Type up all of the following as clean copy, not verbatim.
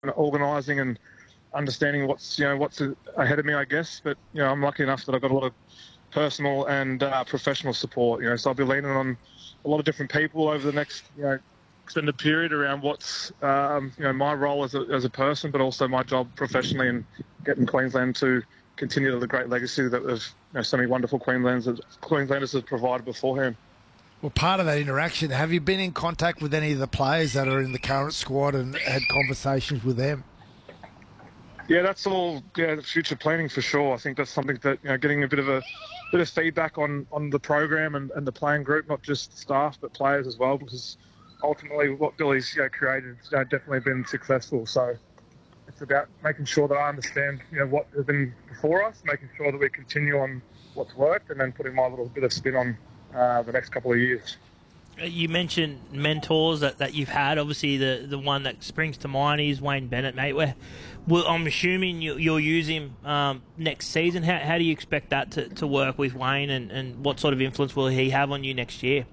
organising and understanding what's ahead of me, I guess. But I'm lucky enough that I've got a lot of personal and professional support. So I'll be leaning on a lot of different people over the next extended period around what's my role as a person, but also my job professionally and getting Queensland to continue the great legacy that so many wonderful Queenslanders have provided beforehand. Well, part of that interaction, have you been in contact with any of the players that are in the current squad and had conversations with them? Yeah, that's all future planning for sure. I think that's something that getting a bit of feedback on the program and the playing group, not just staff but players as well, because ultimately what Billy's created has definitely been successful. So it's about making sure that I understand what has been before us, making sure that we continue on what's worked, and then putting my little bit of spin on the next couple of years. You mentioned mentors that you've had. Obviously, the one that springs to mind is Wayne Bennett, mate. I'm assuming you'll use him next season. How do you expect that to work with Wayne, and what sort of influence will he have on you next year?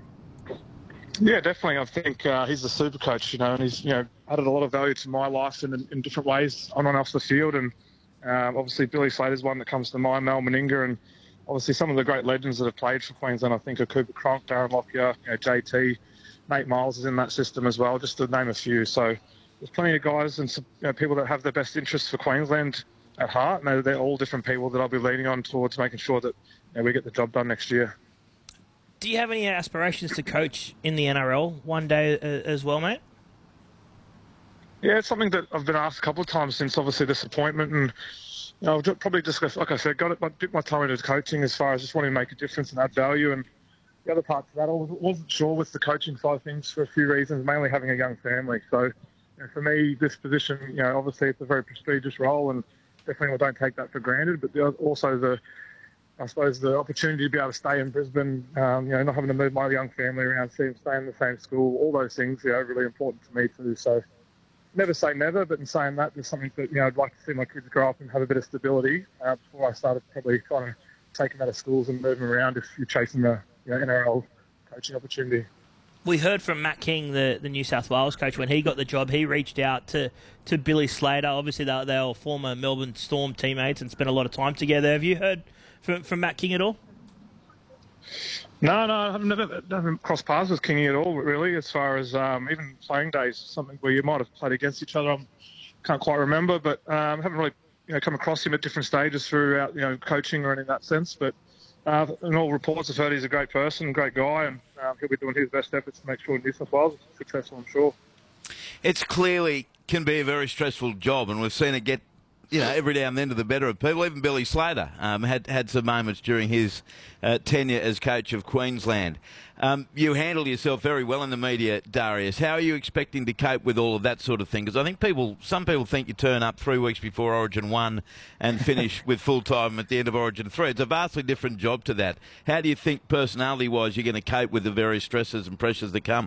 Yeah, definitely. I think he's the super coach, and he's added a lot of value to my life in different ways on and off the field. And obviously, Billy Slater's one that comes to mind, Mal Meninga, and obviously some of the great legends that have played for Queensland. I think are Cooper Cronk, Darren Lockyer, JT, Nate Miles is in that system as well, just to name a few. So there's plenty of guys and people that have their best interests for Queensland at heart, and they're all different people that I'll be leaning on towards making sure that we get the job done next year. Do you have any aspirations to coach in the NRL one day as well, mate? Yeah, it's something that I've been asked a couple of times since obviously this appointment, and I'll probably just, like I said, dip my toe into coaching as far as just wanting to make a difference and add value. And the other parts of that, I wasn't sure with the coaching side of things for a few reasons, mainly having a young family. So for me, this position, obviously it's a very prestigious role, and definitely I don't take that for granted. But also the opportunity to be able to stay in Brisbane, not having to move my young family around, stay in the same school, all those things, are really important to me too. So never say never, but in saying that, there's something that I'd like to see my kids grow up and have a bit of stability before I started probably kind of taking them out of schools and moving around if you're chasing the NRL coaching opportunity. We heard from Matt King, the New South Wales coach, when he got the job, he reached out to Billy Slater. Obviously, they were former Melbourne Storm teammates and spent a lot of time together. Have you heard from Matt King at all? No, I've never crossed paths with Kingy at all, really, as far as even playing days, something where you might have played against each other. I can't quite remember, but I haven't really come across him at different stages throughout coaching or anything in that sense. But in all reports, I've heard he's a great person, great guy, and he'll be doing his best efforts to make sure New South Wales is successful, I'm sure. It's clearly can be a very stressful job, and we've seen it get every now and then to the better of people. Even Billy Slater had some moments during his tenure as coach of Queensland. You handle yourself very well in the media, Darius. How are you expecting to cope with all of that sort of thing? Because I think some people think you turn up 3 weeks before Origin 1 and finish with full time at the end of Origin 3. It's a vastly different job to that. How do you think personality-wise you're going to cope with the various stresses and pressures that come?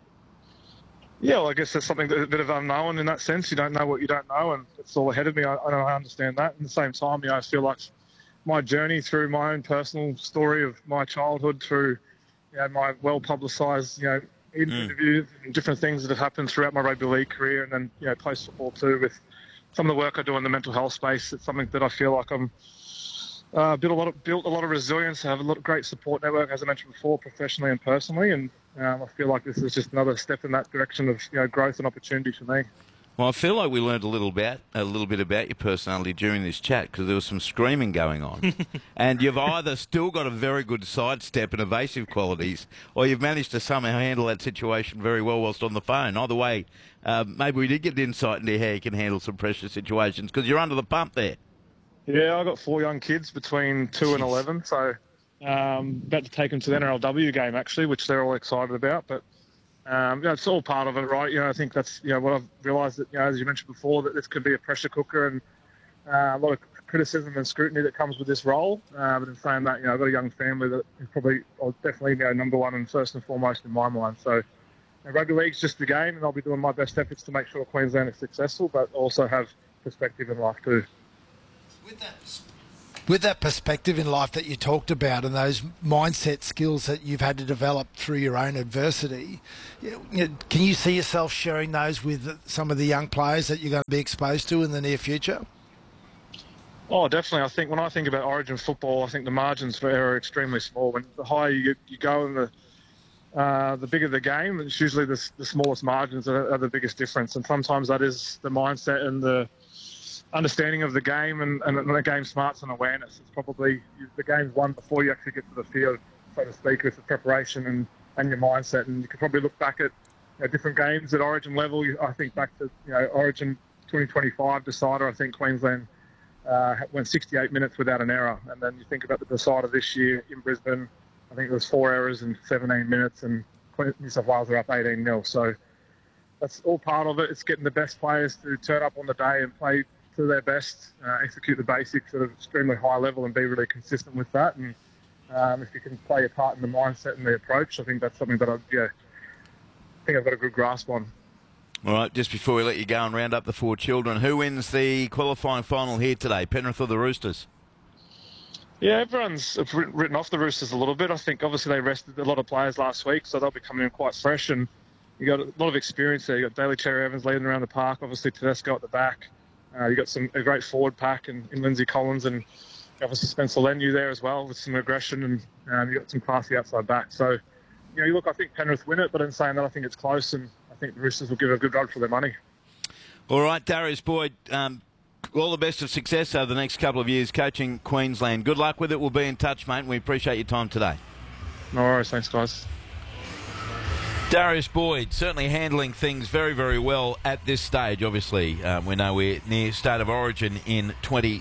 Yeah, well, I guess there's something a bit of unknown in that sense. You don't know what you don't know, and it's all ahead of me. I understand that. At the same time, I feel like my journey through my own personal story of my childhood through, my well-publicised, interviews and different things that have happened throughout my rugby league career, and then, post-football too, with some of the work I do in the mental health space. It's something that I feel like I'm built a lot of resilience. I have a lot of great support network, as I mentioned before, professionally and personally, and I feel like this is just another step in that direction of growth and opportunity for me. Well, I feel like we learned a little bit about your personality during this chat because there was some screaming going on, and you've either still got a very good sidestep and evasive qualities, or you've managed to somehow handle that situation very well whilst on the phone. Either way, maybe we did get an insight into how you can handle some pressure situations because you're under the pump there. Yeah, I've got 4 young kids between 2 and 11, so about to take them to the NRLW game, actually, which they're all excited about. But, it's all part of it, right? I think that's, what I've realised that, as you mentioned before, that this could be a pressure cooker and a lot of criticism and scrutiny that comes with this role. But in saying that, I've got a young family that is probably definitely number one and first and foremost in my mind. So rugby league's just the game, and I'll be doing my best efforts to make sure Queensland is successful, but also have perspective in life too. With that perspective in life that you talked about and those mindset skills that you've had to develop through your own adversity, can you see yourself sharing those with some of the young players that you're going to be exposed to in the near future? Oh, definitely. I think when I think about Origin football, I think the margins for error are extremely small. When the higher you go and the bigger the game, it's usually the smallest margins are the biggest difference. And sometimes that is the mindset and the understanding of the game and the game smarts and awareness. It's probably the game's won before you actually get to the field, so to speak, with the preparation and your mindset. And you could probably look back at different games at Origin level. I think back to Origin 2025 decider. I think Queensland went 68 minutes without an error. And then you think about the decider this year in Brisbane. I think it was 4 errors in 17 minutes, and New South Wales are up 18-0. So that's all part of it. It's getting the best players to turn up on the day and play to their best, execute the basics at an extremely high level and be really consistent with that. And if you can play a part in the mindset and the approach, I think that's something that I think I've got a good grasp on. All right, just before we let you go and round up the 4 children, who wins the qualifying final here today, Penrith or the Roosters? Yeah, everyone's written off the Roosters a little bit. I think obviously they rested a lot of players last week, so they'll be coming in quite fresh. And you got a lot of experience there. You got Daly Cherry Evans leading around the park, obviously Tedesco at the back. You got a great forward pack in Lindsay Collins, and obviously Spencer Leniu there as well with some aggression, and you got some classy outside back. So, you look, I think Penrith win it, but in saying that, I think it's close, and I think the Roosters will give a good run for their money. All right, Darius Boyd, all the best of success over the next couple of years coaching Queensland. Good luck with it. We'll be in touch, mate, and we appreciate your time today. No worries. Thanks, guys. Darius Boyd certainly handling things very, very well at this stage. Obviously, we know we're near State of Origin in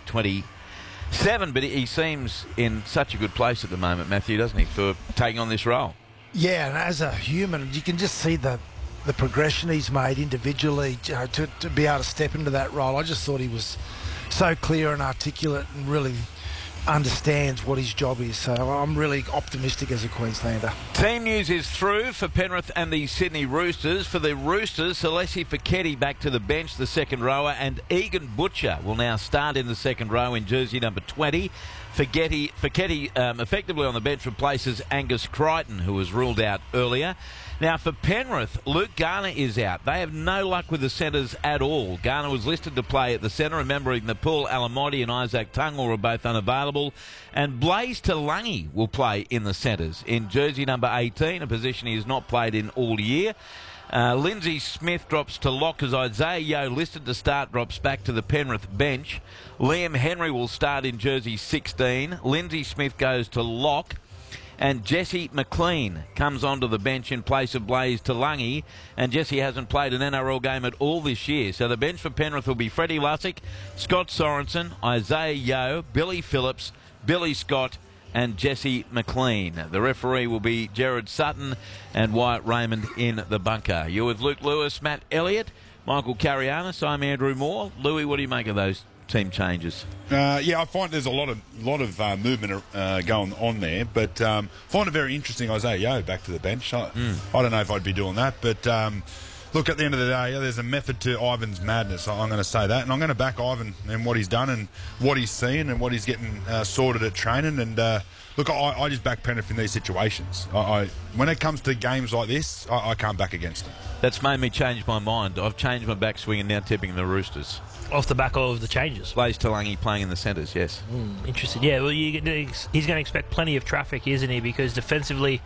2027, but he seems in such a good place at the moment, Matthew, doesn't he, for taking on this role? Yeah, and as a human, you can just see the progression he's made individually to be able to step into that role. I just thought he was so clear and articulate and really understands what his job is. So I'm really optimistic as a Queenslander. Team news is through for Penrith and the Sydney Roosters. For the Roosters, Celeste Feketi back to the bench, the second rower, and Egan Butcher will now start in the second row in jersey number 20. Feketi effectively on the bench replaces Angus Crichton, who was ruled out earlier. Now for Penrith, Luke Garner is out. They have no luck with the centres at all. Garner was listed to play at the centre, remembering that Paul Alamotti and Isaac Tungall were both unavailable. And Blaise Talangi will play in the centres in jersey number 18, a position he has not played in all year. Lindsay Smith drops to lock as Isaiah Yeo, listed to start, drops back to the Penrith bench. Liam Henry will start in jersey 16. Lindsay Smith goes to lock. And Jesse McLean comes onto the bench in place of Blaise Talangi. And Jesse hasn't played an NRL game at all this year. So the bench for Penrith will be Freddie Lussick, Scott Sorensen, Isaiah Yeo, Billy Phillips, Billy Scott, and Jesse McLean. The referee will be Gerard Sutton and Wyatt Raymond in the bunker. You're with Luke Lewis, Matt Elliott, Michael Carianis. I'm Andrew Moore. Louis, what do you make of those team changes? I find there's a lot of movement going on there, but find it very interesting. Isaiah Yeo back to the bench. I don't know if I'd be doing that, but look, at the end of the day, there's a method to Ivan's madness. I'm going to say that, and I'm going to back Ivan and what he's done and what he's seen and what he's getting sorted at training. And look, I just back Penrith in these situations. When it comes to games like this, I can't back against them. That's made me change my mind. I've changed my backswing and now tipping the Roosters. Off the back of the changes. Blaise Talangi playing in the centres, yes. Interesting. Yeah, well, he's going to expect plenty of traffic, isn't he? Because defensively,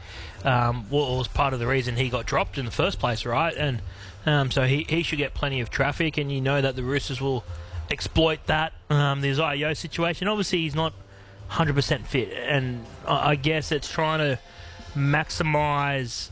was part of the reason he got dropped in the first place, right? And so he should get plenty of traffic, and you know that the Roosters will exploit that. The Isaiah Yeo situation, obviously he's not 100% fit, and I guess it's trying to maximise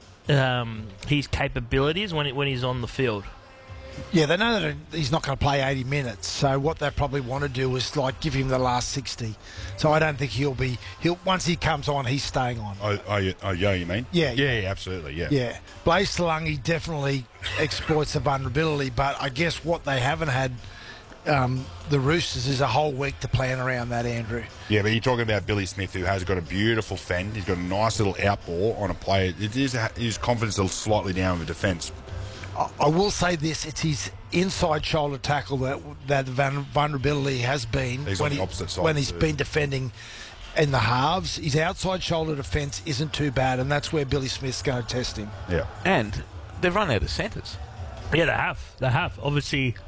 his capabilities when he's on the field. Yeah, they know that he's not going to play 80 minutes, so what they probably want to do is give him the last 60. So I don't think he'll once he comes on, he's staying on. Yo, you mean? Yeah, absolutely, yeah. Yeah, Blaise Talangi definitely exploits the vulnerability, but I guess what they haven't had, the Roosters, is a whole week to plan around that, Andrew. Yeah, but you're talking about Billy Smith, who has got a beautiful fend. He's got a nice little outball on a play. His confidence is slightly down with defence. I will say this, it's his inside shoulder tackle that vulnerability has been He's on the opposite side when he's too. been defending in the halves. His outside shoulder defence isn't too bad, and that's where Billy Smith's going to test him. Yeah. And they've run out of centres. Yeah, they have. They have. Obviously,